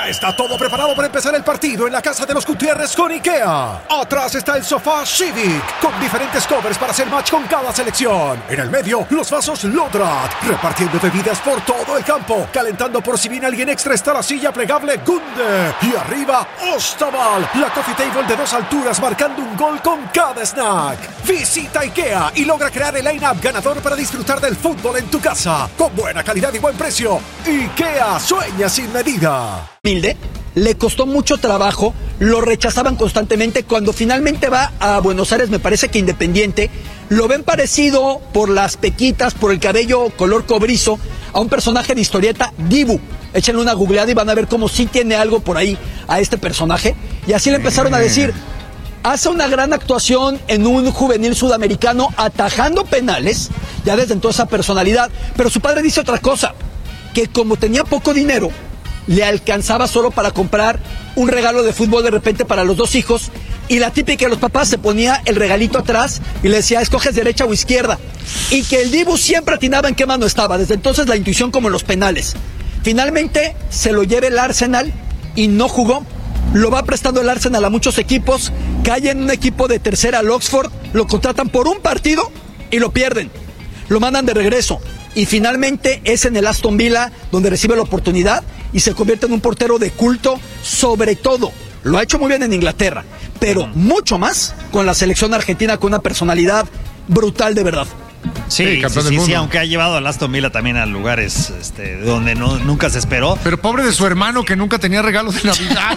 Ya está todo preparado para empezar el partido en la casa de los Gutiérrez con IKEA. Atrás está el sofá Civic, con diferentes covers para hacer match con cada selección. En el medio, los vasos Lodrat, repartiendo bebidas por todo el campo. Calentando por si viene alguien extra está la silla plegable Gunde. Y arriba, Ostaval, la coffee table de 2 alturas marcando un gol con cada snack. Visita IKEA y logra crear el line-up ganador para disfrutar del fútbol en tu casa. Con buena calidad y buen precio. IKEA sueña sin medida. Humilde, le costó mucho trabajo, lo rechazaban constantemente. Cuando finalmente va a Buenos Aires, me parece que Independiente, lo ven parecido por las pequitas, por el cabello color cobrizo, a un personaje de historieta, Dibu. Échenle una googleada y van a ver cómo sí tiene algo por ahí a este personaje. Y así le empezaron a decir, hace una gran actuación en un juvenil sudamericano atajando penales, ya desde entonces esa personalidad. Pero su padre dice otra cosa, que como tenía poco dinero, le alcanzaba solo para comprar un regalo de fútbol de repente para los 2 hijos, y la típica de los papás se ponía el regalito atrás y le decía, escoges derecha o izquierda, y que el Dibu siempre atinaba en qué mano estaba. Desde entonces la intuición como en los penales. Finalmente se lo lleva el Arsenal y no jugó. Lo va prestando el Arsenal a muchos equipos, cae en un equipo de tercera al Oxford, lo contratan por un partido y lo pierden, lo mandan de regreso. Y finalmente es en el Aston Villa donde recibe la oportunidad y se convierte en un portero de culto. Sobre todo, lo ha hecho muy bien en Inglaterra, pero mucho más con la selección argentina, con una personalidad brutal de verdad. Sí, aunque ha llevado al Aston Villa también a lugares donde nunca se esperó. Pero pobre de su hermano que nunca tenía regalos de Navidad.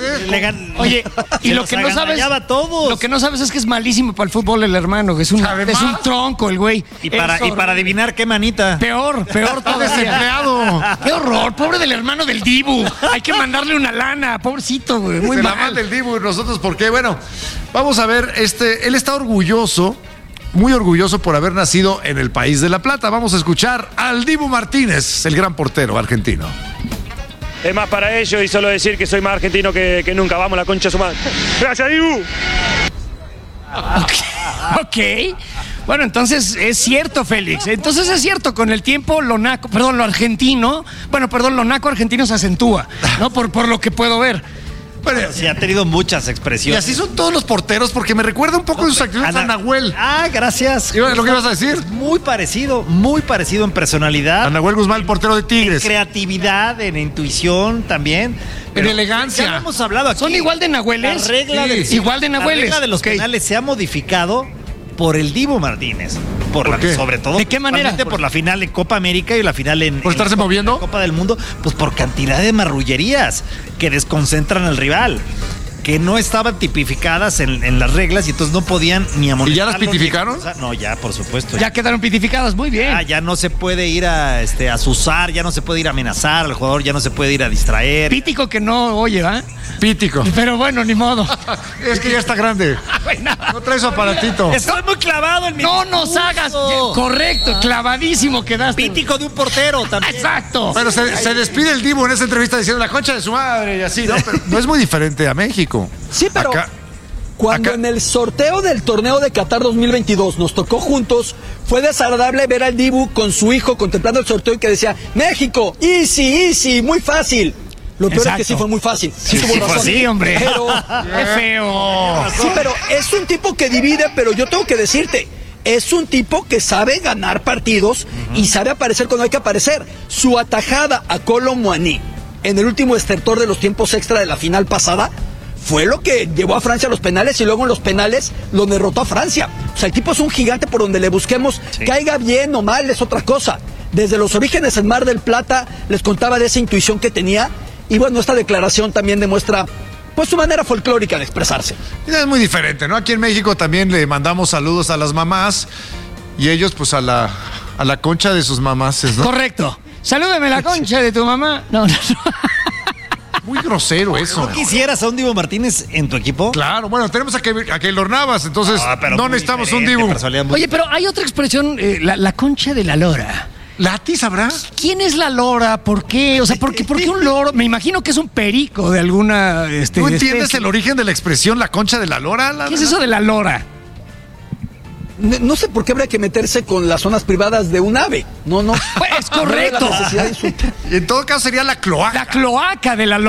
Oye, y lo que no sabes es que es malísimo para el fútbol el hermano, que es un tronco el güey. Y para adivinar qué manita. Peor todo desempleado. Qué horror, pobre del hermano del Dibu. Hay que mandarle una lana, pobrecito, güey. Muy se mal. la manda el Dibu y nosotros, ¿por qué? Bueno, vamos a ver, él está orgulloso, muy orgulloso por haber nacido en el país de La Plata. Vamos a escuchar al Dibu Martínez, el gran portero argentino. Es más para ellos y solo decir que soy más argentino que nunca. Vamos, la concha de su madre. ¡Gracias, Dibu! Ok. Bueno, entonces es cierto, Félix. Entonces es cierto, con el tiempo lo naco argentino se acentúa, ¿no? Por lo que puedo ver. Bueno, sí, ha tenido muchas expresiones. Y así son todos los porteros, porque me recuerda un poco de sus actitudes a Nahuel. Gracias. ¿Lo que ibas a decir? Muy parecido en personalidad. A Nahuel Guzmán, el portero de Tigres. En creatividad, en intuición también. En elegancia. Ya lo hemos hablado aquí. ¿Son igual de Nahueles? Igual de Nahueles. La regla de los penales se ha modificado por el Dibu Martínez. Sobre todo. ¿De qué manera? Por la final en Copa América y la final en ¿por estarse moviendo? La Copa del Mundo, pues por cantidad de marrullerías que desconcentran al rival, que no estaban tipificadas en las reglas y entonces no podían ni amonestarlo. ¿Y ya las pitificaron? No, ya, por supuesto. Ya quedaron pitificadas, muy bien. Ya no se puede ir a azuzar, ya no se puede ir a amenazar al jugador, ya no se puede ir a distraer. Pítico que no oye, ¿va? Pítico. Pero bueno, ni modo. Es que ya está grande. No trae su aparatito. Estoy muy clavado en mi No nos hagas. Correcto, clavadísimo quedaste. Pítico de un portero también. Exacto. Pero se despide el Dibu en esa entrevista diciendo la concha de su madre y así, ¿no? Pero no es muy diferente a México. Sí, pero cuando en el sorteo del torneo de Qatar 2022 nos tocó juntos, fue desagradable ver al Dibu con su hijo contemplando el sorteo y que decía, México, easy, muy fácil. Lo peor es que sí fue muy fácil. Sí, tuvo razón. Fue así, hombre. Pero, qué feo. Sí, pero es un tipo que divide, pero yo tengo que decirte, es un tipo que sabe ganar partidos y sabe aparecer cuando hay que aparecer. Su atajada a Kolo Muani en el último estertor de los tiempos extra de la final pasada fue lo que llevó a Francia a los penales y luego en los penales lo derrotó a Francia. O sea, el tipo es un gigante por donde le busquemos, caiga bien o mal es otra cosa. Desde los orígenes en Mar del Plata les contaba de esa intuición que tenía y bueno, esta declaración también demuestra pues su manera folclórica de expresarse. Es muy diferente, ¿no? Aquí en México también le mandamos saludos a las mamás y ellos pues a la concha de sus mamás, ¿no? Correcto. Salúdame la concha de tu mamá. No. Muy grosero eso. ¿No quisieras a un Dibu Martínez en tu equipo? Claro, bueno, tenemos a Keylor Navas, entonces no necesitamos un Dibu. Oye, pero hay otra expresión, la concha de la lora. ¿Lati sabrá? ¿Quién es la lora? ¿Por qué? O sea, ¿por qué un loro? Me imagino que es un perico de alguna... ¿Tú entiendes el origen de la expresión la concha de la lora? ¿Qué es eso de la lora? No sé por qué habría que meterse con las zonas privadas de un ave. No. Pues es correcto. Y en todo caso sería la cloaca. La cloaca de la lora.